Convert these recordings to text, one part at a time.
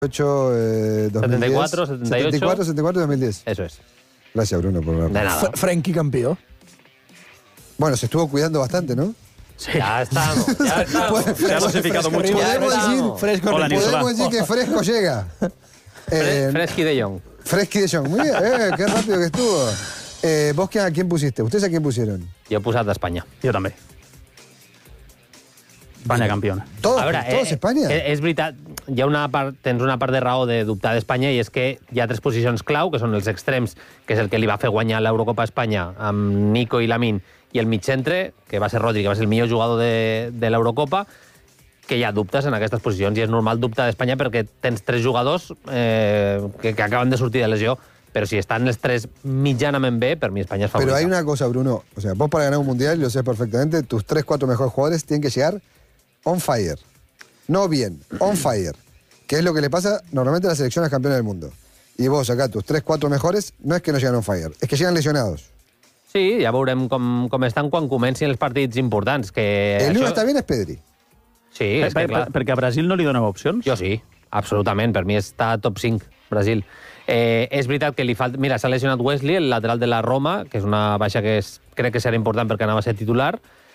2010. 74, 78. 74 y 2010. Eso es. Gracias, Bruno, por De hablar. nada. Frenkie campeón. Bueno, se estuvo cuidando bastante, ¿no? Sí. Ya estamos. Se ha dosificado mucho. Podemos decir que Fresco llega. Fresqui de Jong. Fresqui de Jong. Muy bien, qué rápido que estuvo. ¿Vos a quién pusiste? ¿Ustedes a quién pusieron? Jo he posat d'Espanya. Jo també. Espanya campiona. ¿Todos España? És veritat, hi ha tens una part de raó de dubtar d'Espanya i és que hi ha tres posicions clau, que són els extrems, que és el que li va fer guanyar l'Eurocopa a Espanya amb Nico i Lamine, i el mig-centre, que va ser Rodri, que va ser el millor jugador de l'Eurocopa, que hi ha dubtes en aquestes posicions, i és normal dubtar d'Espanya perquè tens tres jugadors que acaben de sortir de lesió, pero si están los tres mitjanament bé, per mi España es favorita. Pero hay una cosa, Bruno. O sea, vos para ganar un mundial, lo sé perfectamente, tus 3-4 mejores jugadores tienen que llegar on fire. No bien, on fire. Que es lo que le pasa normalmente a las selecciones campeonas del mundo. Y vos acá, tus 3-4 mejores, no es que no llegan on fire, es que llegan lesionados. Sí, ja veurem com estan quan comencin els partits importants. Que el único està bien és Pedri. Sí, és que clar. Perquè a Brasil no li doneu opcions? Jo sí, absolutament. Per mi està top 5, Brasil. És veritat que li falta... Mira, s'ha lesionat Wesley, el lateral de la Roma, que és una baixa que crec que serà important perquè anava a ser titular,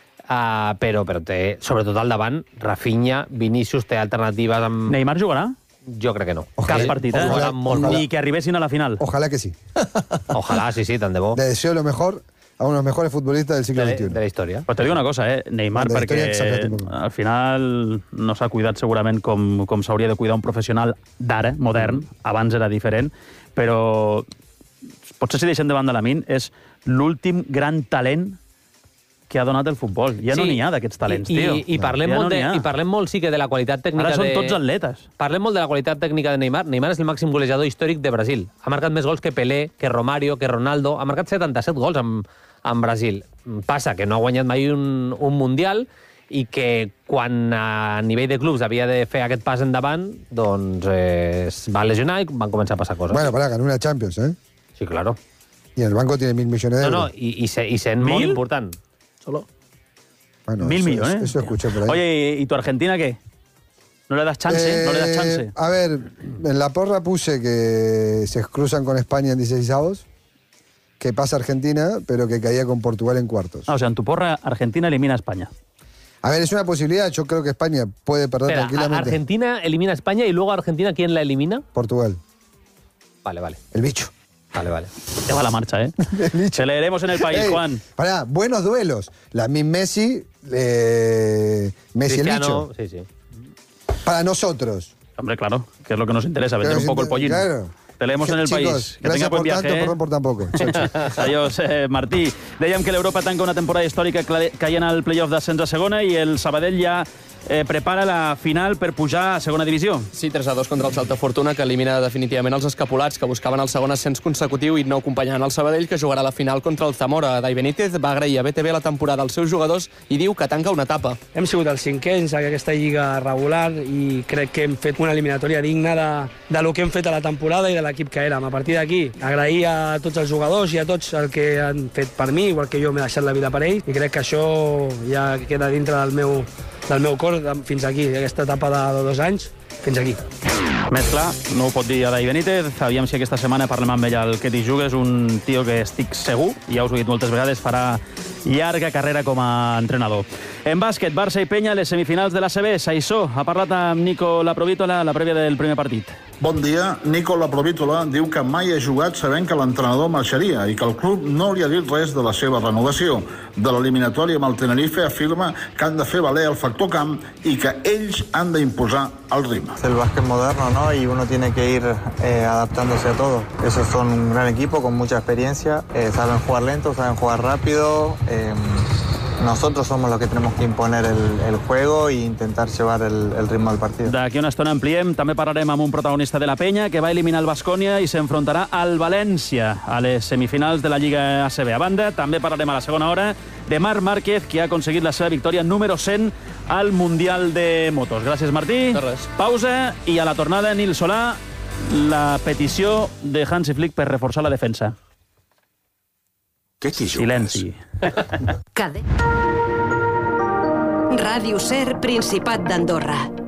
però té, sobretot al davant, Rafinha, Vinícius, té alternatives amb... Neymar jugarà? Jo crec que no. Cap partit, Ni que arribessin a la final. Ojalá que sí. Ojalá, sí, tant de bo. Le deseo lo mejor a uno de los mejores futbolistas del siglo XXI. De la història. Però te dic una cosa, Neymar, perquè al final no s'ha cuidat segurament com s'hauria de cuidar un professional d'ara, modern, abans era diferent, però potser si deixem de banda Lamine, és l'últim gran talent que ha donat el futbol. Ja no n'hi ha d'aquests talents, tio. I parlem molt, sí, que de la qualitat tècnica... Ara són tots atletes. Parlem molt de la qualitat tècnica de Neymar. Neymar és el màxim golejador històric de Brasil. Ha marcat més gols que Pelé, que Romario, que Ronaldo. Ha marcat 77 gols en Brasil. Passa que no ha guanyat mai un Mundial i que quan a nivell de clubs havia de fer aquest pas endavant, doncs es va lesionar i van començar a passar coses. Bueno, ganó una Champions, ¿eh? Sí, claro. Y en el banco tiene 1.000 millones de euros. No, i sent molt important. Solo. Bueno, 1.000 millones. Eso escuché por ahí. Oye, ¿y tu Argentina qué? ¿No le das chance? ¿No le das chance? A ver, en la porra puse que se cruzan con España en 16avos, que pasa Argentina, pero que caía con Portugal en cuartos. O sea, en tu porra, Argentina elimina a España. A ver, es una posibilidad. Yo creo que España puede perder tranquilamente. Argentina elimina a España y luego Argentina, ¿quién la elimina? Portugal. Vale. El bicho. Vale. Ya va la marcha, ¿eh? Se leeremos en el país, Juan. Pará, buenos duelos. Messi, Messi el bicho. Sí. Para nosotros. Hombre, claro, que es lo que nos interesa, vender un poco el pollín. Claro. Te leemos en el Chicos, país. Que gracias tenga buen por viaje. tanto, perdón por tan poco. Adiós, Martí. Dèiem que l'Europa tanca una temporada històrica caient al play-off d'ascens a segona i el Sabadell ja prepara la final per pujar a segona divisió. Sí, 3-2 contra el Salta Fortuna, que elimina definitivament els escapulats que buscaven el segon ascens consecutiu i no acompanyant el Sabadell, que jugarà la final contra el Zamora. Dai Benítez va agrair a BTV la temporada als seus jugadors i diu que tanca una etapa. Hem sigut els cinquens a aquesta lliga regular i crec que hem fet una eliminatòria digna de lo que hem fet a la temporada i de l'equip que érem. A partir d'aquí, agrair a tots els jugadors i a tots el que han fet per mi, igual que jo m'he deixat la vida per ells, i crec que això ja queda dintre del meu cor fins aquí, aquesta etapa de 2 anys, fins aquí. Més clar, no ho pot dir a Dai Benítez. Aviam si aquesta setmana parlem amb ell al Que t'hi jugues, un tio que estic segur, ja us ho he dit moltes vegades, farà llarga carrera com a entrenador. En bàsquet, Barça i Penya, les semifinals de l'ACB. Saissó ha parlat amb Nico Laprovítola la prèvia del primer partit. Bon dia. Nico Laprovítola diu que mai ha jugat sabent que l'entrenador marxaria i que el club no li ha dit res de la seva renovació. De l'eliminatòria amb el Tenerife afirma que han de fer valer el factor camp i que ells han d'imposar el ritme. Es el básquet moderno, ¿no? Y uno tiene que ir adaptándose a todo. Esos son un gran equipo con mucha experiencia, saben jugar lento, saben jugar rápido. Nosotros somos los que tenemos que imponer el juego e intentar llevar el ritmo del partido. D'aquí una estona ampliem. També parlarem amb un protagonista de la Penya que va eliminar el Baskonia i s'enfrontarà al València a les semifinals de la Lliga ACB. A banda, també parlarem a la segona hora de Marc Márquez, que ha aconseguit la seva victòria número 100 al Mundial de Motos. Gràcies, Martí. De res. Pausa i a la tornada, Nil Solà, la petició de Hansi Flick per reforçar la defensa. Què t'hi jugues? Silenci. Ràdio Ser, Principat d'Andorra.